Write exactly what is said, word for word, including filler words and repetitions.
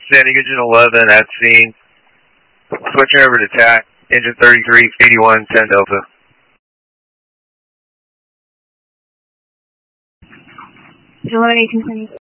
Standing engine eleven at scene. Switching over to T A C, engine thirty-three, eighty-one, ten Delta. eleven eighteen.